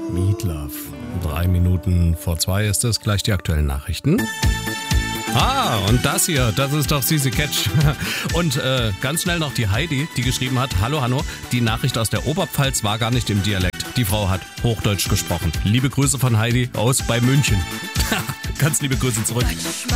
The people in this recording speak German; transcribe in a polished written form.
Meatloaf. 2:03 ist es, gleich die aktuellen Nachrichten. Und das hier, das ist doch Sisi Catch. Und ganz schnell noch die Heidi, die geschrieben hat, hallo Hanno, die Nachricht aus der Oberpfalz war gar nicht im Dialekt. Die Frau hat Hochdeutsch gesprochen. Liebe Grüße von Heidi aus bei München. Ganz liebe Grüße zurück.